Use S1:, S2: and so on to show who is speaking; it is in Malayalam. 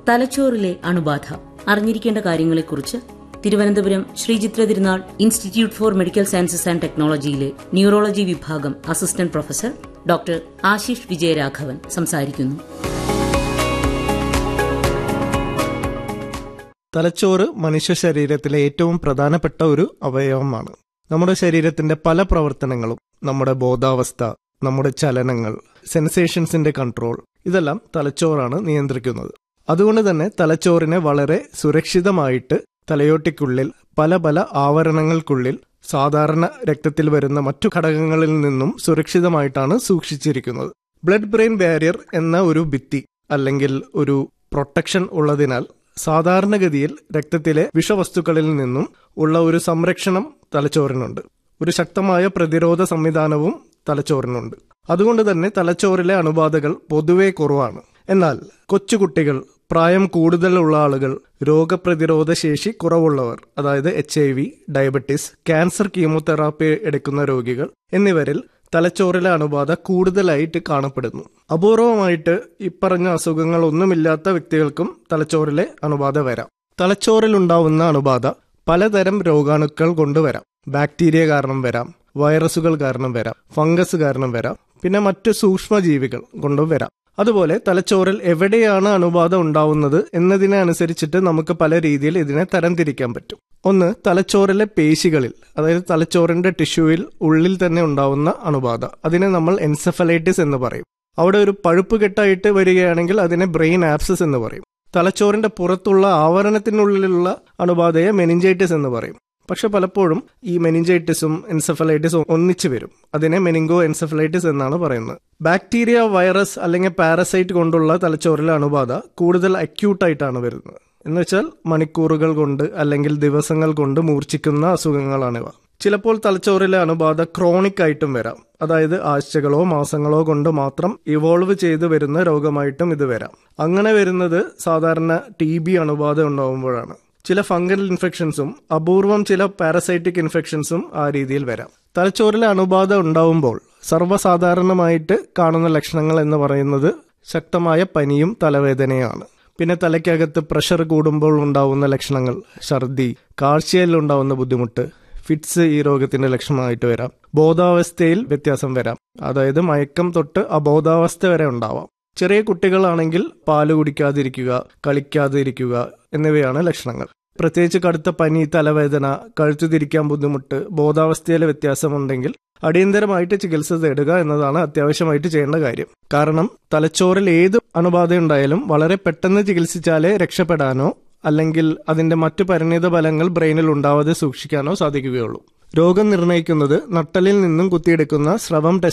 S1: തലച്ചോറിലെ അണുബാധ അറിഞ്ഞിരിക്കേണ്ട കാര്യങ്ങളെക്കുറിച്ച് തിരുവനന്തപുരം ശ്രീചിത്ര തിരുനാൾ institute four medical sciences and ടെക്നോളജിയിലെ neurology വിഭാഗം assistant professor doctor Ashish Vijayaraghavan സംസാരിക്കുന്നു.
S2: തലച്ചോറ് മനുഷ്യ ശരീരത്തിലെ ഏറ്റവും പ്രധാനപ്പെട്ട ഒരു അവയവമാണ്. നമ്മുടെ ശരീരത്തിന്റെ പല പ്രവർത്തനങ്ങളും, നമ്മുടെ ബോധാവസ്ഥ, നമ്മുടെ ചലനങ്ങൾ, സെൻസേഷൻസിന്റെ കൺട്രോൾ, ഇതെല്ലാം തലച്ചോറാണ് നിയന്ത്രിക്കുന്നത്. അതുകൊണ്ട് തന്നെ തലച്ചോറിനെ വളരെ സുരക്ഷിതമായിട്ട് തലയോട്ടിക്കുള്ളിൽ പല പല ആവരണങ്ങൾക്കുള്ളിൽ സാധാരണ രക്തത്തിൽ വരുന്ന മറ്റു ഘടകങ്ങളിൽ നിന്നും സുരക്ഷിതമായിട്ടാണ് സൂക്ഷിച്ചിരിക്കുന്നത്. ബ്ലഡ് ബ്രെയിൻ ബാരിയർ എന്ന ഒരു ഭിത്തി അല്ലെങ്കിൽ ഒരു പ്രൊട്ടക്ഷൻ ഉള്ളതിനാൽ സാധാരണഗതിയിൽ രക്തത്തിലെ വിഷവസ്തുക്കളിൽ നിന്നും ഉള്ള ഒരു സംരക്ഷണം തലച്ചോറിനുണ്ട്. ഒരു ശക്തമായ പ്രതിരോധ സംവിധാനവും തലച്ചോറിനുണ്ട്. അതുകൊണ്ട് തന്നെ തലച്ചോറിലെ അണുബാധകൾ പൊതുവെ കുറവാണ്. എന്നാൽ കൊച്ചുകുട്ടികൾ, പ്രായം കൂടുതലുള്ള ആളുകൾ, രോഗപ്രതിരോധ ശേഷി കുറവുള്ളവർ, അതായത് HIV, ഡയബറ്റിസ്, ക്യാൻസർ, കീമോതെറാപ്പി എടുക്കുന്ന രോഗികൾ എന്നിവരിൽ തലച്ചോറിലെ അണുബാധ കൂടുതലായിട്ട് കാണപ്പെടുന്നു. അപൂർവമായിട്ട് ഇപ്പറഞ്ഞ അസുഖങ്ങളൊന്നുമില്ലാത്ത വ്യക്തികൾക്കും തലച്ചോറിലെ അണുബാധ വരാം. തലച്ചോറിലുണ്ടാവുന്ന അണുബാധ പലതരം രോഗാണുക്കൾ കൊണ്ടുവരാം. ബാക്ടീരിയ കാരണം വരാം, വൈറസുകൾ കാരണം വരാം, ഫംഗസ് കാരണം വരാം, പിന്നെ മറ്റു സൂക്ഷ്മജീവികൾ കൊണ്ടും വരാം. അതുപോലെ തലച്ചോറിൽ എവിടെയാണ് അണുബാധ ഉണ്ടാവുന്നത് എന്നതിനെ അനുസരിച്ചിട്ട് നമുക്ക് പല രീതിയിൽ ഇതിനെ തരംതിരിക്കാൻ പറ്റും. ഒന്ന്, തലച്ചോറിലെ പേശികളിൽ, അതായത് തലച്ചോറിന്റെ ടിഷ്യൂവിൽ ഉള്ളിൽ തന്നെ ഉണ്ടാവുന്ന അണുബാധ, അതിനെ നമ്മൾ എൻസെഫലൈറ്റിസ് എന്ന് പറയും. അവിടെ ഒരു പഴുപ്പ് കെട്ടായിട്ട് വരികയാണെങ്കിൽ അതിനെ ബ്രെയിൻ ആബ്സസ് എന്ന് പറയും. തലച്ചോറിന്റെ പുറത്തുള്ള ആവരണത്തിനുള്ളിലുള്ള അണുബാധയെ മെനിഞ്ചൈറ്റിസ് എന്ന് പറയും. പക്ഷെ പലപ്പോഴും ഈ മെനിഞ്ചൈറ്റിസും എൻസെഫലൈറ്റിസും ഒന്നിച്ചു വരും. അതിനെ മെനിങ്കോ എൻസെഫലൈറ്റിസ് എന്നാണ് പറയുന്നത്. ബാക്ടീരിയ, വൈറസ് അല്ലെങ്കിൽ പാരസൈറ്റ് കൊണ്ടുള്ള തലച്ചോറിലെ അണുബാധ കൂടുതൽ അക്യൂട്ടായിട്ടാണ് വരുന്നത്. എന്നുവെച്ചാൽ മണിക്കൂറുകൾ കൊണ്ട് അല്ലെങ്കിൽ ദിവസങ്ങൾ കൊണ്ട് മൂർച്ഛിക്കുന്ന അസുഖങ്ങളാണിവ. ചിലപ്പോൾ തലച്ചോറിലെ അണുബാധ ക്രോണിക് ആയിട്ടും വരാം. അതായത് ആഴ്ചകളോ മാസങ്ങളോ കൊണ്ട് മാത്രം ഇവോൾവ് ചെയ്ത് വരുന്ന രോഗമായിട്ടും ഇത് വരാം. അങ്ങനെ വരുന്നത് സാധാരണ TB അണുബാധ ഉണ്ടാകുമ്പോഴാണ്. ചില ഫംഗൽ ഇൻഫെക്ഷൻസും അപൂർവം ചില പാരസൈറ്റിക് ഇൻഫെക്ഷൻസും ആ രീതിയിൽ വരാം. തലച്ചോറിലെ അണുബാധ ഉണ്ടാവുമ്പോൾ സർവ്വസാധാരണമായിട്ട് കാണുന്ന ലക്ഷണങ്ങൾ എന്ന് പറയുന്നത് ശക്തമായ പനിയും തലവേദനയാണ്. പിന്നെ തലയ്ക്കകത്ത് പ്രഷർ കൂടുമ്പോൾ ഉണ്ടാവുന്ന ലക്ഷണങ്ങൾ ഛർദി, കാഴ്ചയിൽ ഉണ്ടാവുന്ന ബുദ്ധിമുട്ട്, ഫിറ്റ്സ് ഈ രോഗത്തിന്റെ ലക്ഷണമായിട്ട് വരാം. ബോധാവസ്ഥയിൽ വ്യത്യാസം വരാം, അതായത് മയക്കം തൊട്ട് അബോധാവസ്ഥ വരെ ഉണ്ടാവാം. ചെറിയ കുട്ടികളാണെങ്കിൽ പാല് കുടിക്കാതിരിക്കുക, കളിക്കാതിരിക്കുക എന്നിവയാണ് ലക്ഷണങ്ങൾ. പ്രത്യേകിച്ച് കടുത്ത പനി, തലവേദന, കഴുത്തു തിരിക്കാൻ ബുദ്ധിമുട്ട്, ബോധാവസ്ഥയിലെ വ്യത്യാസമുണ്ടെങ്കിൽ അടിയന്തരമായിട്ട് ചികിത്സ തേടുക എന്നതാണ് അത്യാവശ്യമായിട്ട് ചെയ്യേണ്ട കാര്യം. കാരണം തലച്ചോറിൽ ഏത് അണുബാധ ഉണ്ടായാലും വളരെ പെട്ടെന്ന് ചികിത്സിച്ചാലേ രക്ഷപ്പെടാനോ അല്ലെങ്കിൽ അതിന്റെ മറ്റു പരിണിത ഫലങ്ങൾ ബ്രെയിനിൽ ഉണ്ടാവാതെ സൂക്ഷിക്കാനോ സാധിക്കുകയുള്ളൂ. രോഗം നിർണയിക്കുന്നത് നട്ടലിൽ നിന്നും കുത്തിയെടുക്കുന്ന സ്രവം ടെസ്റ്റ്